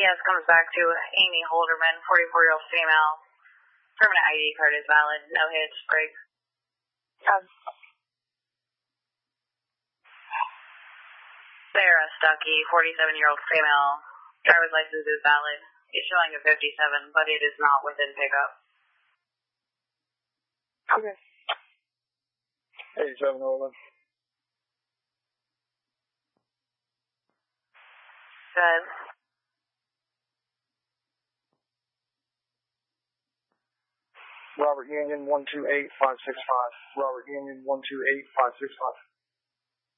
yes comes back to Amy Holderman, 44-year-old female. Permanent ID card is valid. No hits, breaks. Sarah Stuckey, 47-year-old female. Driver's license is valid. It's showing a 57, but it is not within pickup. Okay. 87 Holden. Good. Robert Union 128565. Robert Union 128565.